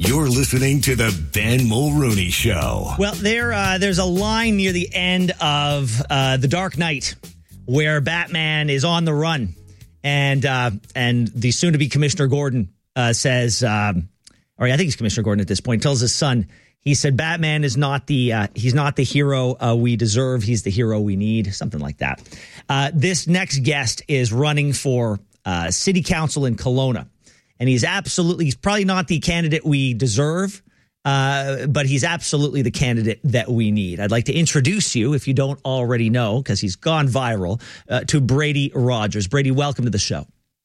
You're listening to the Ben Mulrooney Show. Well, there's a line near the end of The Dark Knight where Batman is on the run, and the soon-to-be Commissioner Gordon says, or I think he's Commissioner Gordon at this point, tells his son, he said, Batman is not he's not the hero we deserve. He's the hero we need. Something like that. This next guest is running for city council in Kelowna. And he's probably not the candidate we deserve, but he's absolutely the candidate that we need. I'd like to introduce you, if you don't already know, because he's gone viral, to Brady Rogers. Brady, welcome to the show.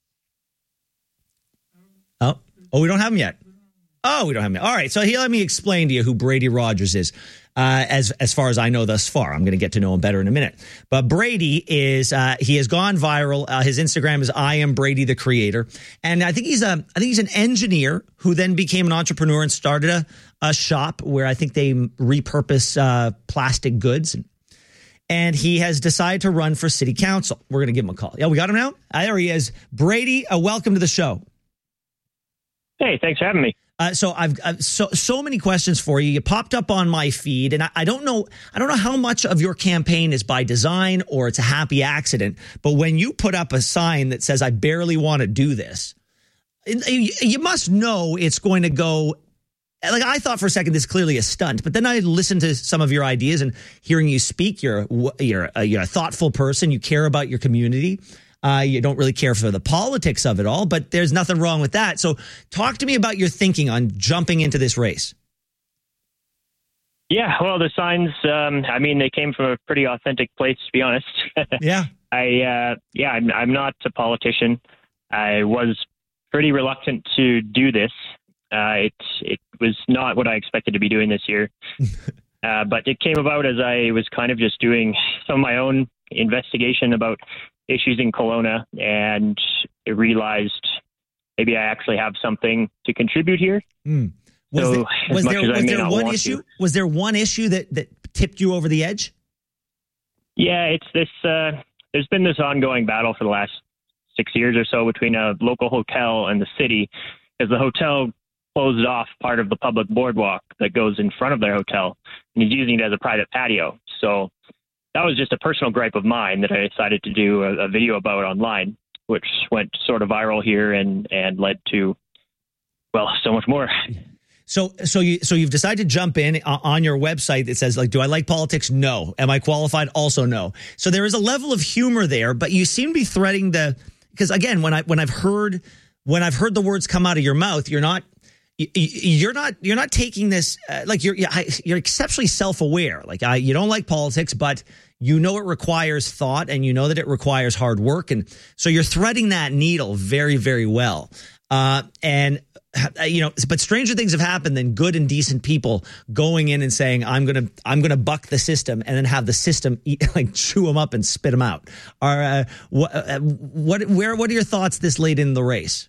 Oh, we don't have him yet. Oh, we don't have him yet. All right, so let me explain to you who Brady Rogers is. As far as I know thus far, I'm going to get to know him better in a minute. But Brady he has gone viral. His Instagram is I am Brady the Creator, and I think he's an engineer who then became an entrepreneur and started a shop where I think they repurpose plastic goods, and he has decided to run for city council. We're going to give him a call. Yeah, we got him now. There he is, Brady. Welcome to the show. Hey, thanks for having me. So I've so many questions for you. You popped up on my feed, and I don't know how much of your campaign is by design or it's a happy accident. But when you put up a sign that says "I barely want to do this," you must know it's going to go. Like, I thought for a second this is clearly a stunt, but then I listened to some of your ideas and hearing you speak. You're a thoughtful person. You care about your community. You don't really care for the politics of it all, but there's nothing wrong with that. So talk to me about your thinking on jumping into this race. Yeah, well, the signs, they came from a pretty authentic place, to be honest. Yeah. I'm not a politician. I was pretty reluctant to do this. It was not what I expected to be doing this year. But it came about as I was kind of just doing some of my own investigation about issues in Kelowna, and I realized maybe I actually have something to contribute here. Was there one issue that tipped you over the edge? Yeah, it's this. There's been this ongoing battle for the last 6 years or so between a local hotel and the city, because the hotel closed off part of the public boardwalk that goes in front of their hotel, and he's using it as a private patio. So that was just a personal gripe of mine that I decided to do a video about online, which went sort of viral here and led to, well, so much more. So you've decided to jump in on your website that says, like, do I like politics? No. Am I qualified? Also no. So there is a level of humor there, but you seem to be threading because again, when I've heard the words come out of your mouth, you're not taking this like you're exceptionally self-aware. Like, you don't like politics, but you know it requires thought, and you know that it requires hard work, and so you're threading that needle very, very well. But stranger things have happened than good and decent people going in and saying, I'm gonna buck the system, and then have the system chew them up and spit them out. What are your thoughts this late in the race?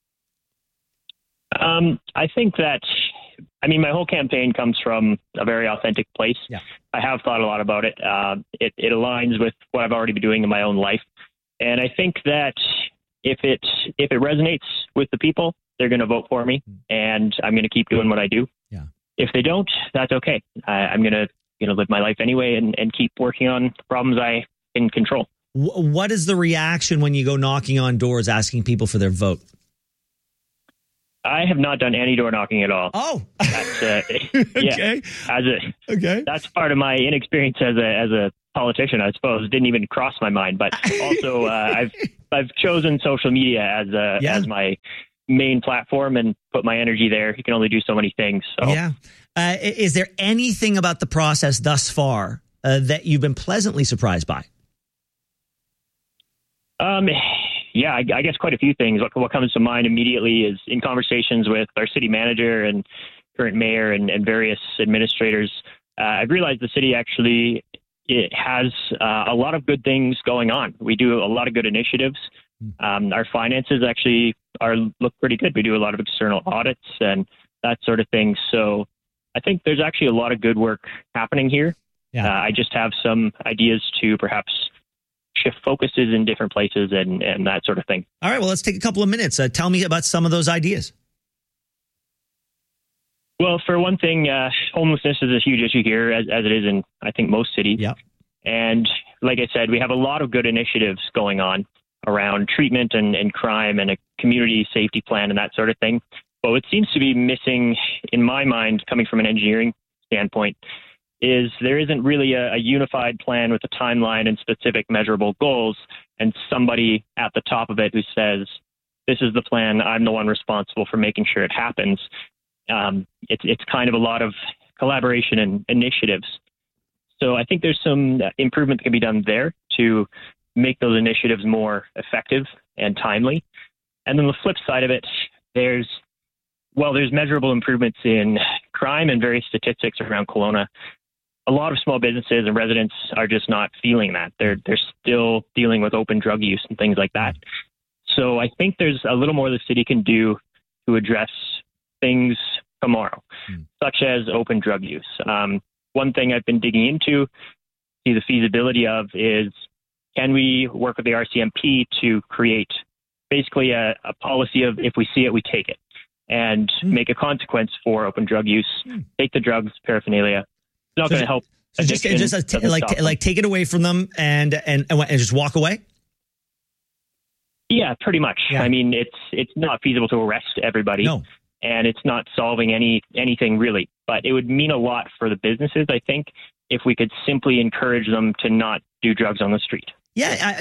I think that, my whole campaign comes from a very authentic place. Yeah. I have thought a lot about it. It aligns with what I've already been doing in my own life. And I think that if it resonates with the people, they're going to vote for me, and I'm going to keep doing what I do. Yeah. If they don't, that's okay. I'm going to live my life anyway and keep working on the problems I can control. What is the reaction when you go knocking on doors asking people for their vote? I have not done any door knocking at all. Oh, that's, okay. Okay. That's part of my inexperience as a politician, I suppose. It didn't even cross my mind. But also, I've chosen social media as my main platform and put my energy there. You can only do so many things. So. Yeah. Is there anything about the process thus far that you've been pleasantly surprised by? Yeah, I guess quite a few things. What comes to mind immediately is in conversations with our city manager and current mayor and various administrators, I've realized the city actually it has a lot of good things going on. We do a lot of good initiatives. Our finances actually look pretty good. We do a lot of external audits and that sort of thing. So I think there's actually a lot of good work happening here. Yeah. I just have some ideas to perhaps shift focuses in different places and that sort of thing. All right. Well, let's take a couple of minutes. Tell me about some of those ideas. Well, for one thing, homelessness is a huge issue here, as it is in, I think, most cities. Yeah. And like I said, we have a lot of good initiatives going on around treatment and crime and a community safety plan and that sort of thing. But what seems to be missing, in my mind, coming from an engineering standpoint, is there isn't really a unified plan with a timeline and specific measurable goals, and somebody at the top of it who says, this is the plan, I'm the one responsible for making sure it happens. It's kind of a lot of collaboration and initiatives. So I think there's some improvement that can be done there to make those initiatives more effective and timely. And then the flip side of it, there's measurable improvements in crime and various statistics around Kelowna. A lot of small businesses and residents are just not feeling that. They're still dealing with open drug use and things like that. So I think there's a little more the city can do to address things tomorrow, such as open drug use. One thing I've been digging into, see the feasibility of, is can we work with the RCMP to create basically a policy of, if we see it, we take it, and make a consequence for open drug use. Take the drugs, paraphernalia. It's not going to help. So just take it away from them and just walk away. Yeah, pretty much. Yeah. I mean, it's not feasible to arrest everybody. No. And it's not solving anything really. But it would mean a lot for the businesses, I think, if we could simply encourage them to not do drugs on the street. Yeah,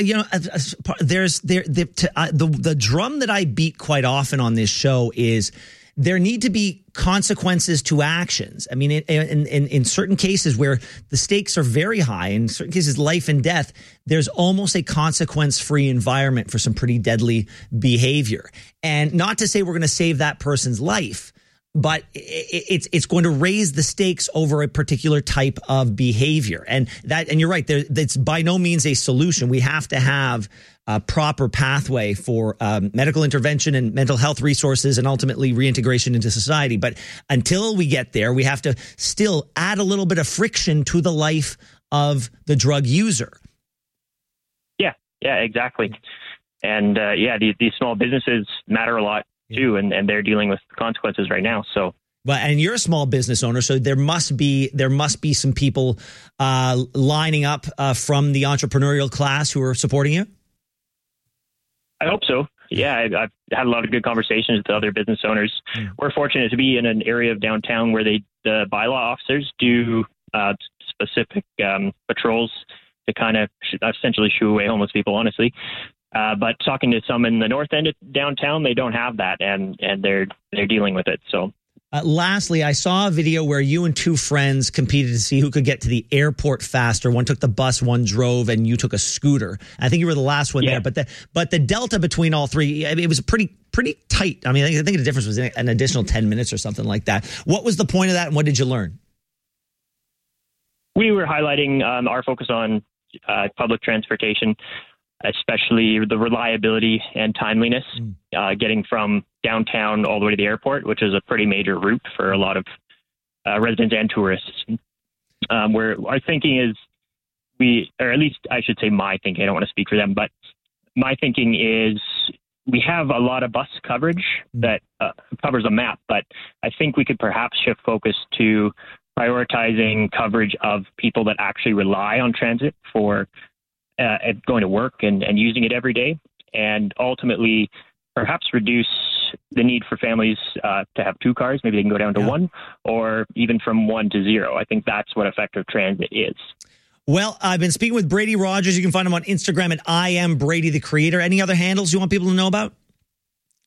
the drum that I beat quite often on this show is there need to be consequences to actions. I mean, in certain cases where the stakes are very high, in certain cases life and death, there's almost a consequence-free environment for some pretty deadly behavior. And not to say we're going to save that person's life, but it's going to raise the stakes over a particular type of behavior. And you're right, that's by no means a solution. We have to have a proper pathway for medical intervention and mental health resources and ultimately reintegration into society. But until we get there, we have to still add a little bit of friction to the life of the drug user. Yeah, exactly. And these small businesses matter a lot too, and they're dealing with consequences right now. So, and you're a small business owner, so there must be some people lining up from the entrepreneurial class who are supporting you. I hope so. Yeah, I've had a lot of good conversations with other business owners. We're fortunate to be in an area of downtown where the bylaw officers do specific patrols to kind of essentially shoo away homeless people, honestly. But talking to some in the north end of downtown, they don't have that, and they're dealing with it. So, lastly, I saw a video where you and two friends competed to see who could get to the airport faster. One took the bus, one drove, and you took a scooter. I think you were the last one there. But the delta between all three, it was pretty tight. I mean, I think the difference was an additional 10 minutes or something like that. What was the point of that, and what did you learn? We were highlighting our focus on public transportation, especially the reliability and timeliness, getting from downtown all the way to the airport, which is a pretty major route for a lot of residents and tourists. Where our thinking is, or at least I should say my thinking, I don't want to speak for them, but my thinking is we have a lot of bus coverage that covers a map, but I think we could perhaps shift focus to prioritizing coverage of people that actually rely on transit for going to work and using it every day, and ultimately perhaps reduce the need for families to have two cars. Maybe they can go down to one, or even from 1 to 0. I think that's what effective transit is. Well, I've been speaking with Brady Rogers. You can find him on Instagram at I am Brady the Creator. Any other handles you want people to know about?